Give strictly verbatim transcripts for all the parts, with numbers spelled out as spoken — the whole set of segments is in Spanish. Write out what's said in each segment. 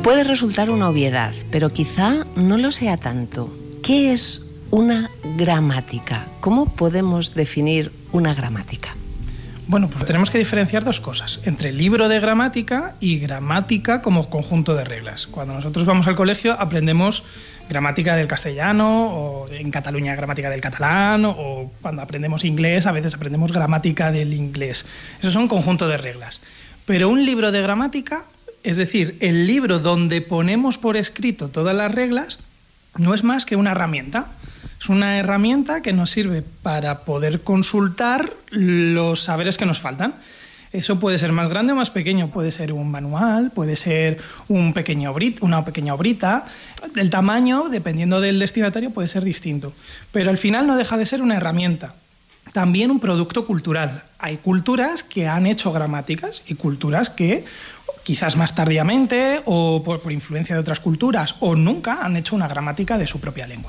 Puede resultar una obviedad, pero quizá no lo sea tanto. ¿Qué es una gramática? ¿Cómo podemos definir una gramática? Bueno, pues tenemos que diferenciar dos cosas, entre libro de gramática y gramática como conjunto de reglas. Cuando nosotros vamos al colegio aprendemos gramática del castellano, o en Cataluña gramática del catalán, o cuando aprendemos inglés a veces aprendemos gramática del inglés. Esos son conjunto de reglas. Pero un libro de gramática, es decir, el libro donde ponemos por escrito todas las reglas, no es más que una herramienta. Es una herramienta que nos sirve para poder consultar los saberes que nos faltan. Eso puede ser más grande o más pequeño, puede ser un manual, puede ser un pequeño obrit, una pequeña obrita. El tamaño, dependiendo del destinatario, puede ser distinto. Pero al final no deja de ser una herramienta. También un producto cultural. Hay culturas que han hecho gramáticas y culturas que quizás más tardíamente o por, por influencia de otras culturas o nunca han hecho una gramática de su propia lengua.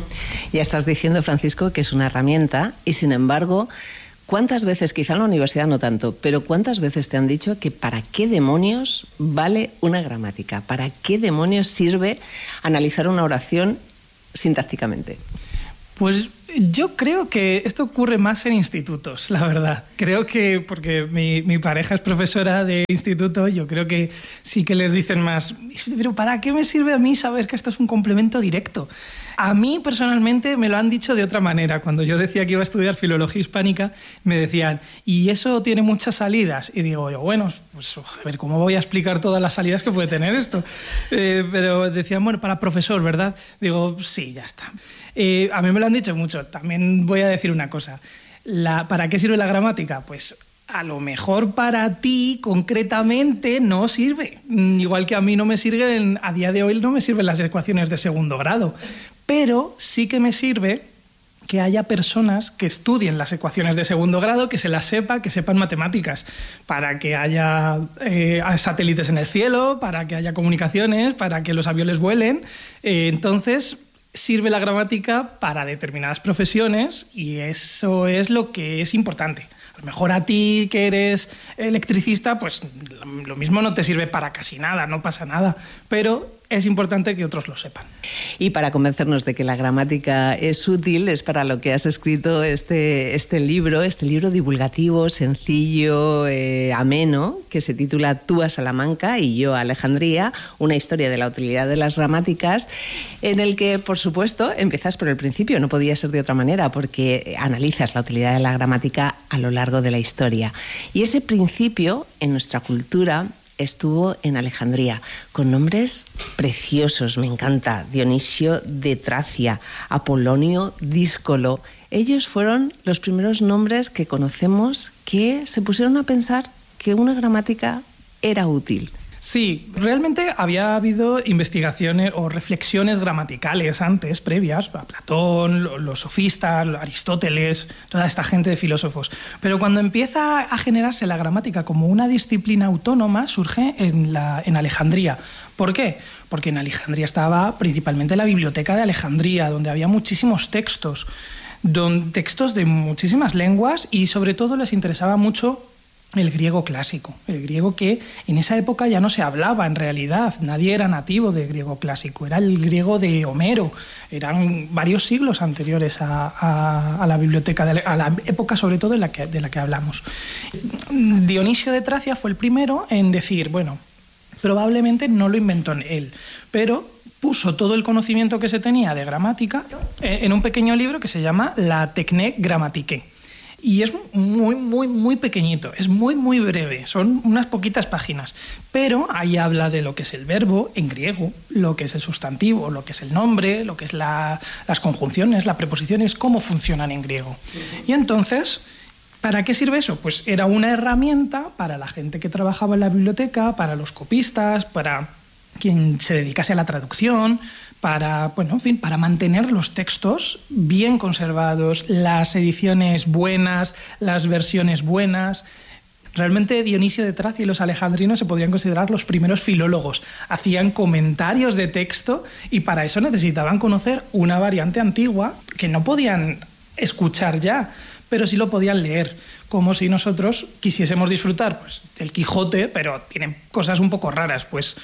Ya estás diciendo, Francisco, que es una herramienta y, sin embargo, ¿cuántas veces, quizá en la universidad no tanto, pero cuántas veces te han dicho que para qué demonios vale una gramática? ¿Para qué demonios sirve analizar una oración sintácticamente? Pues yo creo que esto ocurre más en institutos, la verdad. Creo que, porque mi, mi pareja es profesora de instituto, yo creo que sí que les dicen más, pero ¿para qué me sirve a mí saber que esto es un complemento directo? A mí, personalmente, me lo han dicho de otra manera. Cuando yo decía que iba a estudiar filología hispánica, me decían, ¿y eso tiene muchas salidas? Y digo yo, bueno, pues a ver, ¿cómo voy a explicar todas las salidas que puede tener esto? Eh, pero decían, bueno, para profesor, ¿verdad? Digo, sí, ya está. Eh, a mí me lo han dicho mucho. También voy a decir una cosa. La, ¿para qué sirve la gramática? Pues a lo mejor para ti concretamente no sirve. Igual que a mí no me sirven, a día de hoy no me sirven las ecuaciones de segundo grado. Pero sí que me sirve que haya personas que estudien las ecuaciones de segundo grado, que se las sepa, que sepan matemáticas, para que haya eh, satélites en el cielo, para que haya comunicaciones, para que los aviones vuelen. Eh, entonces, sirve la gramática para determinadas profesiones y eso es lo que es importante. A lo mejor a ti, que eres electricista, pues lo mismo no te sirve para casi nada, no pasa nada, pero es importante que otros lo sepan. Y para convencernos de que la gramática es útil, es para lo que has escrito este, este libro, este libro divulgativo, sencillo, eh, ameno, que se titula Tú a Salamanca y yo a Alejandría, una historia de la utilidad de las gramáticas, en el que, por supuesto, empiezas por el principio, no podía ser de otra manera, porque analizas la utilidad de la gramática a lo largo de la historia. Y ese principio, en nuestra cultura, estuvo en Alejandría, con nombres preciosos, me encanta, Dionisio de Tracia, Apolonio Díscolo. Ellos fueron los primeros nombres que conocemos que se pusieron a pensar que una gramática era útil. Sí, realmente había habido investigaciones o reflexiones gramaticales antes, previas, a Platón, los sofistas, Aristóteles, toda esta gente de filósofos. Pero cuando empieza a generarse la gramática como una disciplina autónoma, surge en, la, en Alejandría. ¿Por qué? Porque en Alejandría estaba principalmente la biblioteca de Alejandría, donde había muchísimos textos, don, textos de muchísimas lenguas y sobre todo les interesaba mucho el griego clásico, el griego que en esa época ya no se hablaba en realidad, nadie era nativo de griego clásico, era el griego de Homero, eran varios siglos anteriores a, a, a la biblioteca, de, a la época sobre todo en la que, de la que hablamos. Dionisio de Tracia fue el primero en decir, bueno, probablemente no lo inventó él, pero puso todo el conocimiento que se tenía de gramática en un pequeño libro que se llama La Techne Grammatique. Y es muy, muy, muy pequeñito, es muy, muy breve, son unas poquitas páginas. Pero ahí habla de lo que es el verbo en griego, lo que es el sustantivo, lo que es el nombre, lo que es la, las conjunciones, las preposiciones, cómo funcionan en griego. Y entonces, ¿para qué sirve eso? Pues era una herramienta para la gente que trabajaba en la biblioteca, para los copistas, para quien se dedicase a la traducción, para, bueno, en fin, para mantener los textos bien conservados, las ediciones buenas, las versiones buenas. Realmente Dionisio de Tracia y los alejandrinos se podrían considerar los primeros filólogos. Hacían comentarios de texto y para eso necesitaban conocer una variante antigua que no podían escuchar ya, pero sí lo podían leer. Como si nosotros quisiésemos disfrutar pues, del Quijote, pero tienen cosas un poco raras, pues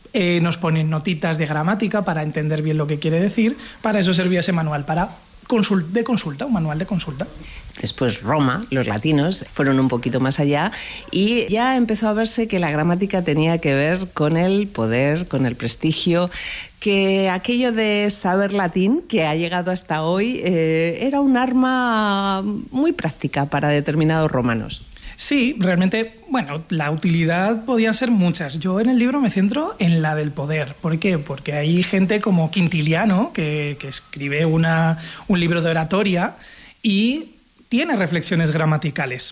Eh, nos ponen notitas de gramática para entender bien lo que quiere decir. Para eso servía ese manual, para consult- de consulta, un manual de consulta. Después Roma, los latinos, fueron un poquito más allá y ya empezó a verse que la gramática tenía que ver con el poder, con el prestigio, que aquello de saber latín, que ha llegado hasta hoy, eh, era un arma muy práctica para determinados romanos. Sí, realmente, bueno, la utilidad podían ser muchas. Yo en el libro me centro en la del poder. ¿Por qué? Porque hay gente como Quintiliano, que, que escribe una, un libro de oratoria y tiene reflexiones gramaticales.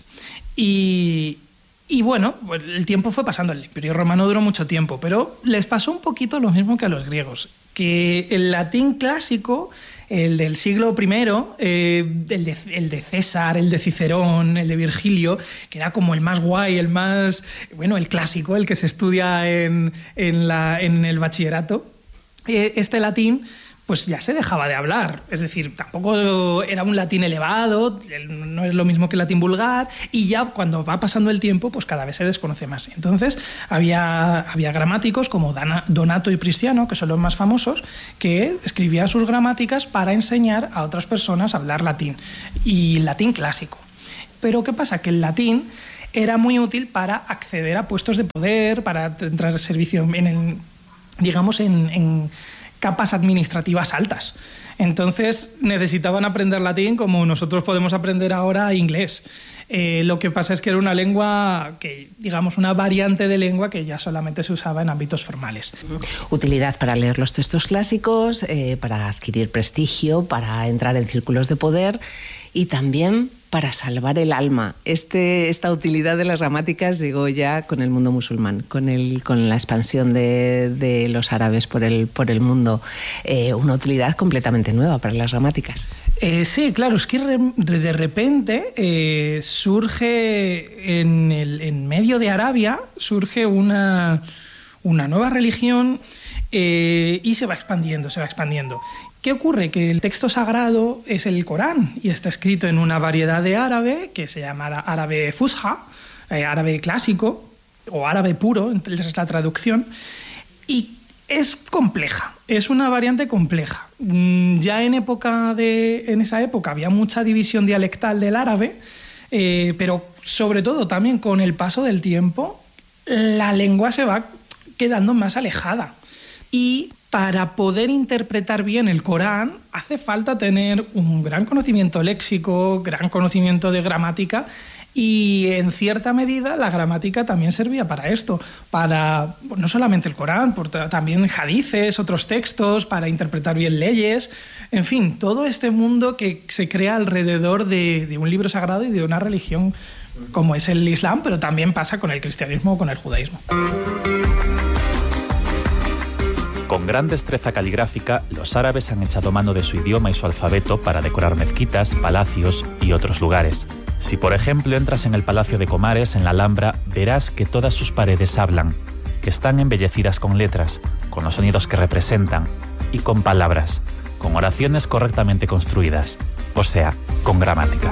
Y, y bueno, el tiempo fue pasando. El Imperio Romano duró mucho tiempo, pero les pasó un poquito lo mismo que a los griegos, que el latín clásico, el del siglo primero, eh, el, de, el de César, el de Cicerón, el de Virgilio, que era como el más guay, el más, bueno, el clásico, el que se estudia en, en, la, en el bachillerato, eh, este latín pues ya se dejaba de hablar. Es decir, tampoco era un latín elevado, no es lo mismo que el latín vulgar, y ya cuando va pasando el tiempo, pues cada vez se desconoce más. Entonces había, había gramáticos como Donato y Prisciano, que son los más famosos, que escribían sus gramáticas para enseñar a otras personas a hablar latín, y latín clásico. Pero ¿qué pasa? Que el latín era muy útil para acceder a puestos de poder, para entrar al servicio en, el, digamos, en... en capas administrativas altas. Entonces necesitaban aprender latín como nosotros podemos aprender ahora inglés. Eh, lo que pasa es que era una lengua, que digamos una variante de lengua que ya solamente se usaba en ámbitos formales. Utilidad para leer los textos clásicos, eh, para adquirir prestigio, para entrar en círculos de poder y también para salvar el alma. Este, esta utilidad de las gramáticas llegó ya con el mundo musulmán, con, el, con la expansión de, de los árabes por el, por el mundo. Eh, una utilidad completamente nueva para las gramáticas. Eh, sí, claro, es que re, de repente eh, surge en, el, en medio de Arabia, surge una, una nueva religión eh, y se va expandiendo, se va expandiendo. ¿Qué ocurre? Que el texto sagrado es el Corán y está escrito en una variedad de árabe que se llama árabe fusha, eh, árabe clásico o árabe puro, es la traducción, y es compleja, es una variante compleja. Ya en, época de, en esa época había mucha división dialectal del árabe, eh, pero sobre todo también con el paso del tiempo la lengua se va quedando más alejada. Y para poder interpretar bien el Corán hace falta tener un gran conocimiento léxico, gran conocimiento de gramática, y en cierta medida la gramática también servía para esto, para no solamente el Corán, también hadices, otros textos, para interpretar bien leyes, en fin, todo este mundo que se crea alrededor de, de un libro sagrado y de una religión como es el Islam, pero también pasa con el cristianismo o con el judaísmo. Con gran destreza caligráfica, los árabes han echado mano de su idioma y su alfabeto para decorar mezquitas, palacios y otros lugares. Si, por ejemplo, entras en el Palacio de Comares, en la Alhambra, verás que todas sus paredes hablan, que están embellecidas con letras, con los sonidos que representan, y con palabras, con oraciones correctamente construidas, o sea, con gramática.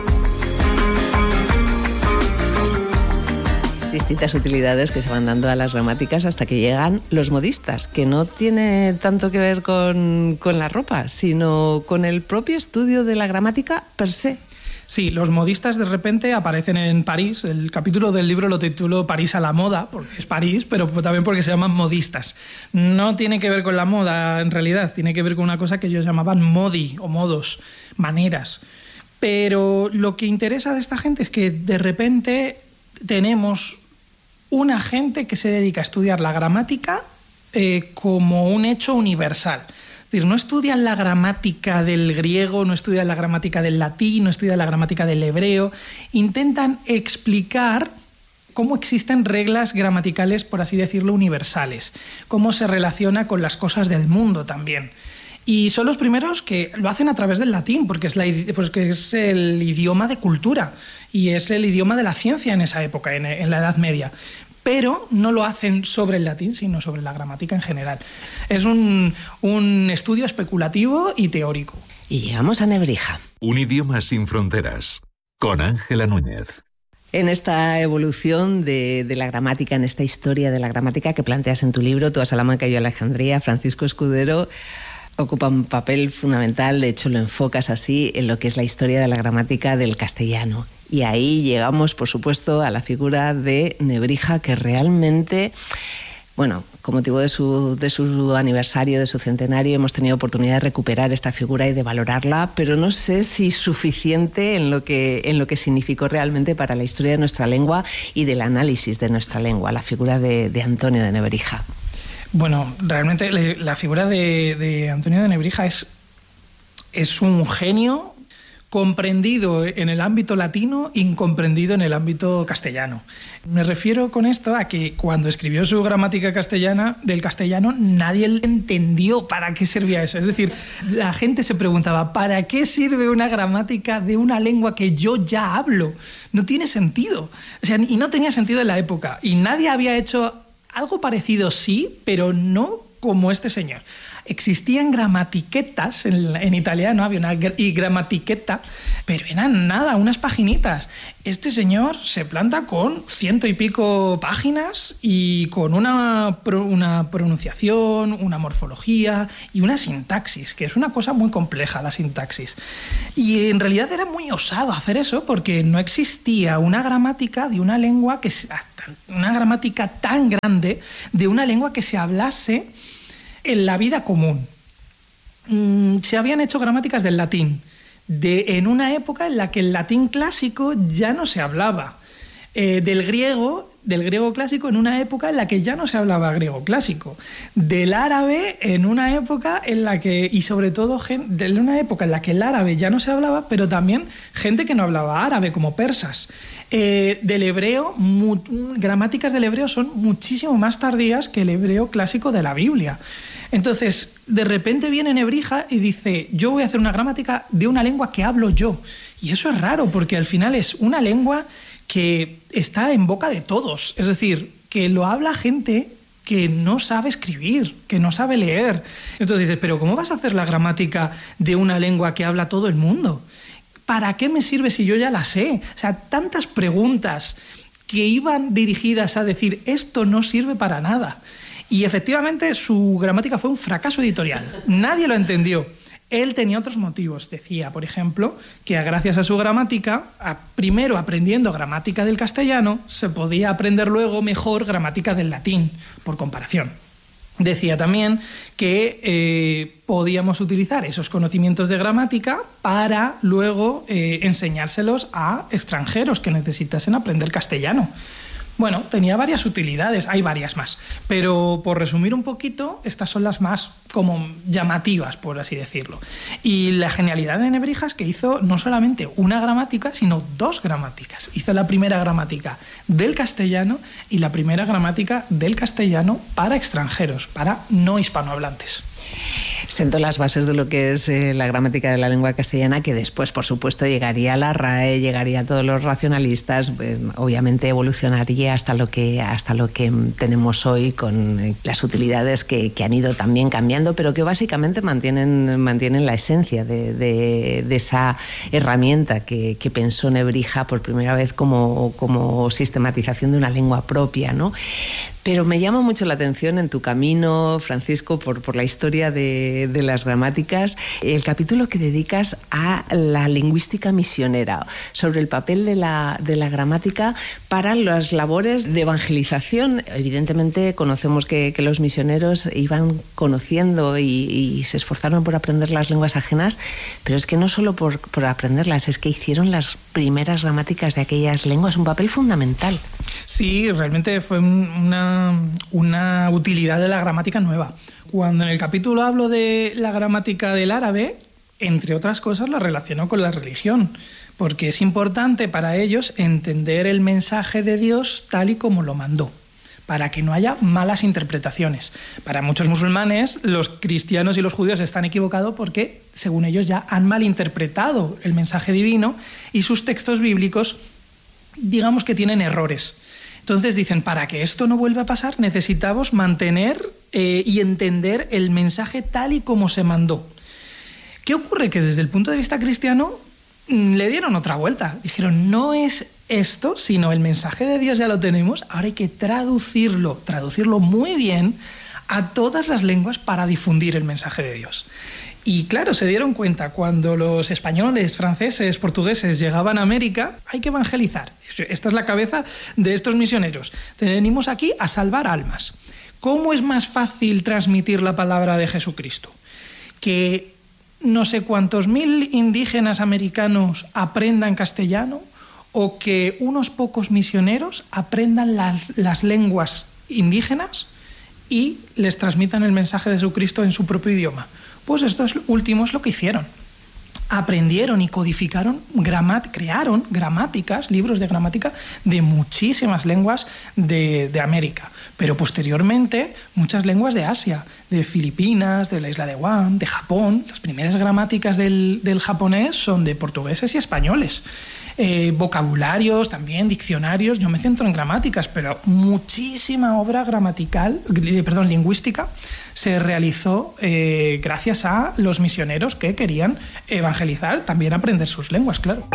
Distintas utilidades que se van dando a las gramáticas hasta que llegan los modistas, que no tiene tanto que ver con, con la ropa, sino con el propio estudio de la gramática per se. Sí, los modistas de repente aparecen en París. El capítulo del libro lo titulo París a la moda, porque es París, pero también porque se llaman modistas. No tiene que ver con la moda, en realidad, tiene que ver con una cosa que ellos llamaban modi o modos, maneras. Pero lo que interesa de esta gente es que de repente tenemos una gente que se dedica a estudiar la gramática eh, como un hecho universal. Es decir, no estudian la gramática del griego, no estudian la gramática del latín, no estudian la gramática del hebreo. Intentan explicar cómo existen reglas gramaticales, por así decirlo, universales. Cómo se relaciona con las cosas del mundo también. Y son los primeros que lo hacen a través del latín, porque es, la, porque es el idioma de cultura y es el idioma de la ciencia en esa época, en, en la Edad Media. Pero no lo hacen sobre el latín, sino sobre la gramática en general. Es un, un estudio especulativo y teórico. Y llegamos a Nebrija. Un idioma sin fronteras, con Ángela Núñez. en esta evolución de, de la gramática, en esta historia de la gramática que planteas en tu libro, Tú a Salamanca y yo a Alejandría, Francisco Escudero ocupa un papel fundamental, de hecho lo enfocas así, en lo que es la historia de la gramática del castellano. Y ahí llegamos, por supuesto, a la figura de Nebrija, que realmente, bueno, con motivo de su, de su aniversario, de su centenario, hemos tenido oportunidad de recuperar esta figura y de valorarla, pero no sé si suficiente en lo que, en lo que significó realmente para la historia de nuestra lengua y del análisis de nuestra lengua, la figura de, de Antonio de Nebrija. Bueno, realmente la figura de, de Antonio de Nebrija es, es un genio comprendido en el ámbito latino, incomprendido en el ámbito castellano. Me refiero con esto a que cuando escribió su gramática castellana del castellano, nadie entendió para qué servía eso. Es decir, la gente se preguntaba, ¿para qué sirve una gramática de una lengua que yo ya hablo? No tiene sentido. O sea, y no tenía sentido en la época. Y nadie había hecho algo parecido, sí, pero no como este señor. Existían gramatiquetas, en, en italiano había una y gramatiqueta, pero eran nada, unas paginitas. Este señor se planta con ciento y pico páginas y con una, una pronunciación, una morfología y una sintaxis, que es una cosa muy compleja, la sintaxis. Y en realidad era muy osado hacer eso porque no existía una gramática de una lengua que una gramática tan grande de una lengua que se hablase en la vida común. Mm, se habían hecho gramáticas del latín, de, en una época en la que el latín clásico ya no se hablaba, eh, del griego, del griego clásico en una época en la que ya no se hablaba griego clásico, del árabe en una época en la que, y sobre todo en una época en la que el árabe ya no se hablaba, pero también gente que no hablaba árabe, como persas. Eh, del hebreo, mu, gramáticas del hebreo son muchísimo más tardías que el hebreo clásico de la Biblia. Entonces, de repente viene Nebrija y dice, yo voy a hacer una gramática de una lengua que hablo yo. Y eso es raro, porque al final es una lengua que está en boca de todos. Es decir, que lo habla gente que no sabe escribir, que no sabe leer. Entonces dices, pero ¿cómo vas a hacer la gramática de una lengua que habla todo el mundo? ¿Para qué me sirve si yo ya la sé? O sea, tantas preguntas que iban dirigidas a decir, esto no sirve para nada. Y efectivamente su gramática fue un fracaso editorial. Nadie lo entendió. Él tenía otros motivos. Decía, por ejemplo, que gracias a su gramática, a, primero aprendiendo gramática del castellano, se podía aprender luego mejor gramática del latín, por comparación. Decía también que eh, podíamos utilizar esos conocimientos de gramática para luego eh, enseñárselos a extranjeros que necesitasen aprender castellano. Bueno, tenía varias utilidades, hay varias más, pero por resumir un poquito, estas son las más como llamativas, por así decirlo. Y la genialidad de Nebrija es que hizo no solamente una gramática, sino dos gramáticas. Hizo la primera gramática del castellano y la primera gramática del castellano para extranjeros, para no hispanohablantes. Sentó las bases de lo que es eh, la gramática de la lengua castellana, que después, por supuesto, llegaría a la R A E, llegaría a todos los racionalistas, eh, obviamente evolucionaría hasta lo que, hasta lo que tenemos hoy, con eh, las utilidades que, que han ido también cambiando, pero que básicamente mantienen, mantienen la esencia de, de, de esa herramienta que, que pensó Nebrija por primera vez como, como sistematización de una lengua propia, ¿no? Pero me llama mucho la atención en tu camino, Francisco, por, por la historia de, de las gramáticas, el capítulo que dedicas a la lingüística misionera, sobre el papel de la, de la gramática para las labores de evangelización. Evidentemente conocemos que, que los misioneros iban conociendo y, y se esforzaron por aprender las lenguas ajenas, pero es que no solo por, por aprenderlas, es que hicieron las primeras gramáticas de aquellas lenguas, un papel fundamental. Sí, realmente fue una, una utilidad de la gramática nueva. Cuando en el capítulo hablo de la gramática del árabe, entre otras cosas la relaciono con la religión, porque es importante para ellos entender el mensaje de Dios tal y como lo mandó, para que no haya malas interpretaciones. Para muchos musulmanes, los cristianos y los judíos están equivocados porque, según ellos, ya han malinterpretado el mensaje divino y sus textos bíblicos, digamos que tienen errores. Entonces dicen, para que esto no vuelva a pasar, necesitamos mantener eh, y entender el mensaje tal y como se mandó. ¿Qué ocurre? Que desde el punto de vista cristiano le dieron otra vuelta. Dijeron, no es esto, sino el mensaje de Dios ya lo tenemos, ahora hay que traducirlo, traducirlo muy bien a todas las lenguas para difundir el mensaje de Dios. Y claro, se dieron cuenta, cuando los españoles, franceses, portugueses llegaban a América, hay que evangelizar. Esta es la cabeza de estos misioneros. Venimos aquí a salvar almas. ¿Cómo es más fácil transmitir la palabra de Jesucristo? Que no sé cuántos mil indígenas americanos aprendan castellano o que unos pocos misioneros aprendan las, las lenguas indígenas y les transmitan el mensaje de Jesucristo en su propio idioma. Pues estos últimos lo que hicieron. Aprendieron y codificaron, gramat- crearon gramáticas, libros de gramática de muchísimas lenguas de, de América. Pero posteriormente muchas lenguas de Asia, de Filipinas, de la isla de Guam, de Japón. Las primeras gramáticas del, del japonés son de portugueses y españoles. Eh, vocabularios, también diccionarios. Yo me centro en gramáticas, pero muchísima obra gramatical, perdón, lingüística se realizó eh, gracias a los misioneros que querían evangelizar, también aprender sus lenguas, claro.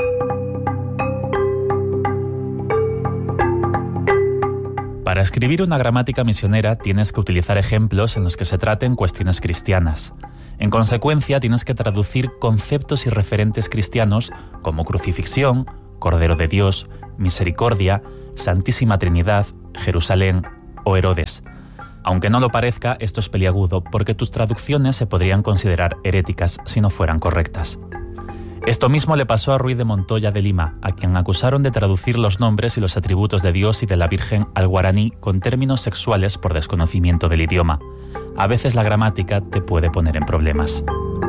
Para escribir una gramática misionera tienes que utilizar ejemplos en los que se traten cuestiones cristianas. En consecuencia, tienes que traducir conceptos y referentes cristianos como crucifixión, Cordero de Dios, misericordia, Santísima Trinidad, Jerusalén o Herodes. Aunque no lo parezca, esto es peliagudo porque tus traducciones se podrían considerar heréticas si no fueran correctas. Esto mismo le pasó a Ruiz de Montoya de Lima, a quien acusaron de traducir los nombres y los atributos de Dios y de la Virgen al guaraní con términos sexuales por desconocimiento del idioma. A veces la gramática te puede poner en problemas.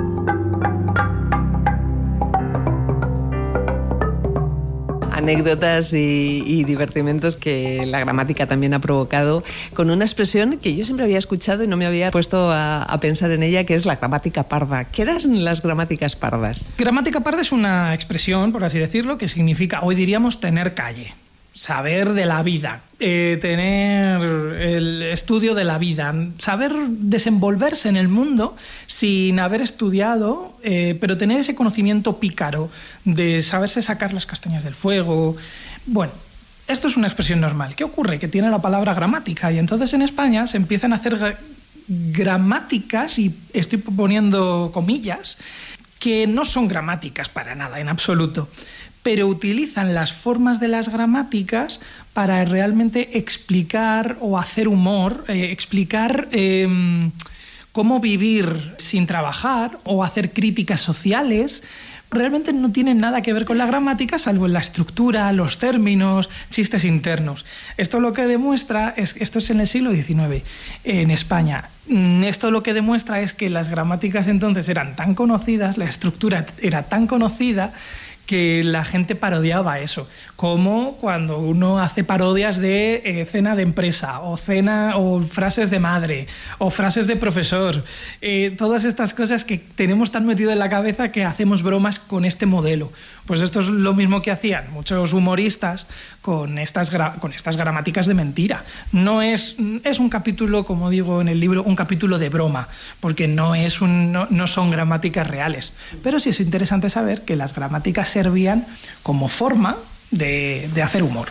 Anécdotas y, y divertimentos que la gramática también ha provocado, con una expresión que yo siempre había escuchado y no me había puesto a, a pensar en ella, que es la gramática parda. ¿Qué eran las gramáticas pardas? Gramática parda es una expresión, por así decirlo, que significa, hoy diríamos, tener calle. Saber de la vida, eh, tener el estudio de la vida, saber desenvolverse en el mundo sin haber estudiado, eh, pero tener ese conocimiento pícaro de saberse sacar las castañas del fuego. Bueno, esto es una expresión normal. ¿Qué ocurre? Que tiene la palabra gramática y entonces en España se empiezan a hacer gra- gramáticas, y estoy poniendo comillas, que no son gramáticas para nada, en absoluto, pero utilizan las formas de las gramáticas para realmente explicar o hacer humor, eh, explicar eh, cómo vivir sin trabajar o hacer críticas sociales. Realmente no tienen nada que ver con la gramática, salvo en la estructura, los términos, chistes internos. Esto lo que demuestra es, esto es en el siglo diecinueve, en España. Esto lo que demuestra es que las gramáticas entonces eran tan conocidas, la estructura era tan conocida, que la gente parodiaba eso, como cuando uno hace parodias de eh, cena de empresa o cena o frases de madre o frases de profesor, eh, todas estas cosas que tenemos tan metido en la cabeza que hacemos bromas con este modelo. Pues esto es lo mismo que hacían muchos humoristas con estas, gra- con estas gramáticas de mentira. No es, es un capítulo, como digo en el libro, un capítulo de broma, porque no, es un, no, no son gramáticas reales. Pero sí es interesante saber que las gramáticas servían como forma de, de hacer humor.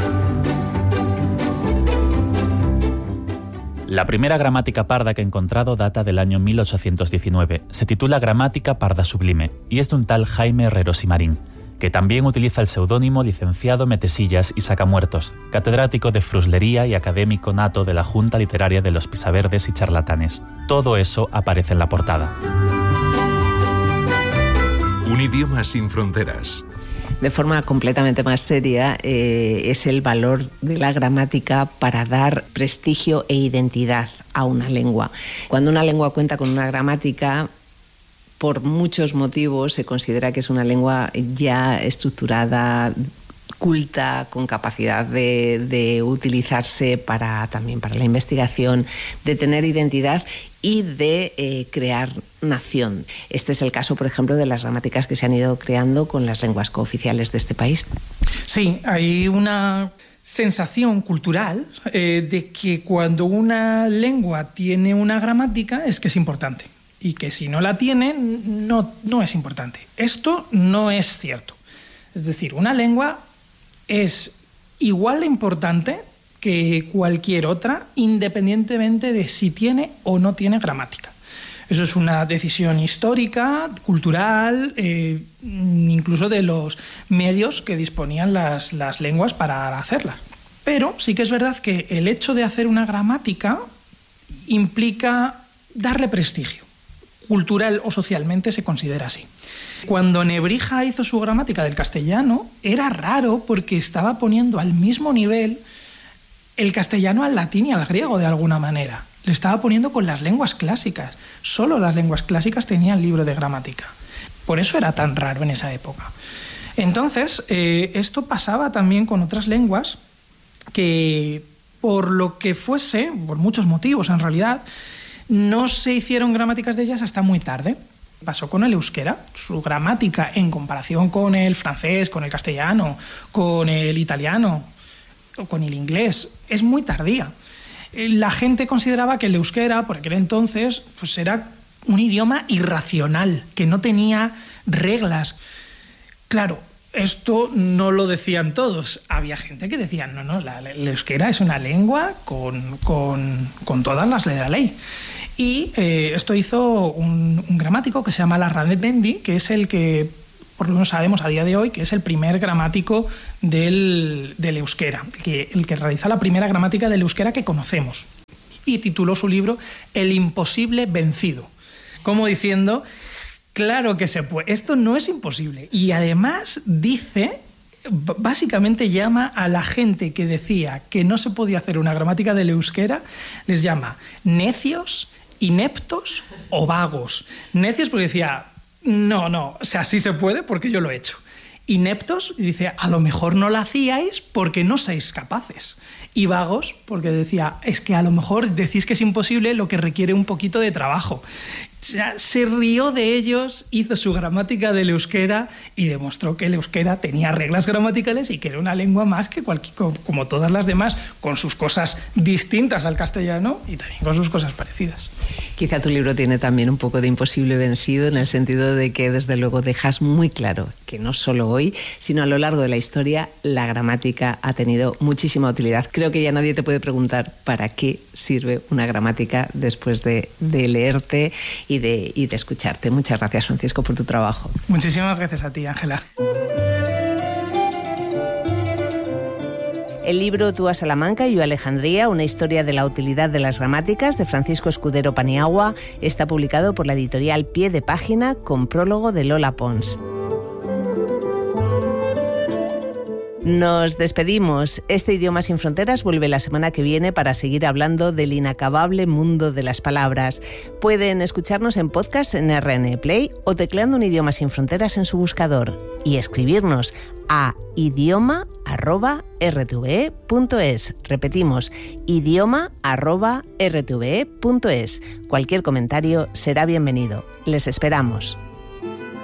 La primera gramática parda que he encontrado data del año mil ochocientos diecinueve. Se titula Gramática Parda Sublime y es de un tal Jaime Herrero Simarín, que también utiliza el seudónimo licenciado Metesillas y Sacamuertos, catedrático de fruslería y académico nato de la Junta Literaria de los Pisaverdes y Charlatanes. Todo eso aparece en la portada. Un idioma sin fronteras. De forma completamente más seria, eh, es el valor de la gramática para dar prestigio e identidad a una lengua. Cuando una lengua cuenta con una gramática, por muchos motivos se considera que es una lengua ya estructurada, culta, con capacidad de, de utilizarse para, también para la investigación, de tener identidad y de eh, crear nación. Este es el caso, por ejemplo, de las gramáticas que se han ido creando con las lenguas cooficiales de este país. Sí, hay una sensación cultural eh, de que cuando una lengua tiene una gramática es que es importante y que si no la tiene no, no es importante. Esto no es cierto. Es decir, una lengua es igual de importante que cualquier otra, independientemente de si tiene o no tiene gramática. Eso es una decisión histórica, cultural, eh, incluso de los medios que disponían las, las lenguas para hacerla. Pero sí que es verdad que el hecho de hacer una gramática implica darle prestigio. Cultural o socialmente se considera así. Cuando Nebrija hizo su gramática del castellano, era raro porque estaba poniendo al mismo nivel el castellano al latín y al griego de alguna manera. Le estaba poniendo con las lenguas clásicas. Solo las lenguas clásicas tenían libro de gramática. Por eso era tan raro en esa época. Entonces, eh, esto pasaba también con otras lenguas que, por lo que fuese, por muchos motivos en realidad, no se hicieron gramáticas de ellas hasta muy tarde. Pasó con el euskera. Su gramática en comparación con el francés, con el castellano, con el italiano o con el inglés es muy tardía. La gente consideraba que el euskera, por aquel entonces, pues era un idioma irracional, que no tenía reglas. Claro, esto no lo decían todos. Había gente que decía, no, no, la, el euskera es una lengua con, con, con todas las de la ley. Y eh, esto hizo un, un gramático que se llama Larrabendi, que es el que, por lo menos sabemos a día de hoy, que es el primer gramático del, del euskera, el que, el que realiza la primera gramática del euskera que conocemos. Y tituló su libro El imposible vencido, como diciendo, claro que se puede, esto no es imposible. Y además dice, básicamente llama a la gente que decía que no se podía hacer una gramática del euskera, les llama necios, ineptos o vagos. Necios porque decía, no, no, o sea, sí se puede porque yo lo he hecho. Ineptos, y dice, a lo mejor no la hacíais porque no sois capaces. Y vagos, porque decía, es que a lo mejor decís que es imposible, lo que requiere un poquito de trabajo. O sea, se rió de ellos, hizo su gramática del euskera y demostró que el euskera tenía reglas gramaticales y que era una lengua más que cualquier, como todas las demás, con sus cosas distintas al castellano y también con sus cosas parecidas. Quizá tu libro tiene también un poco de imposible vencido, en el sentido de que desde luego dejas muy claro que no solo hoy, sino a lo largo de la historia, la gramática ha tenido muchísima utilidad. Creo que ya nadie te puede preguntar para qué sirve una gramática después de, de leerte y de, y de escucharte. Muchas gracias, Francisco, por tu trabajo. Muchísimas gracias a ti, Ángela. El libro Tú a Salamanca y yo a Alejandría, una historia de la utilidad de las gramáticas, de Francisco Escudero Paniagua, está publicado por la editorial Pie de Página, con prólogo de Lola Pons. Nos despedimos. Este Idioma sin Fronteras vuelve la semana que viene para seguir hablando del inacabable mundo de las palabras. Pueden escucharnos en podcast en R N Play o tecleando un Idioma sin Fronteras en su buscador y escribirnos a idioma arroba r t v e punto es. Repetimos, idioma arroba r t v e punto es. Cualquier comentario será bienvenido. Les esperamos.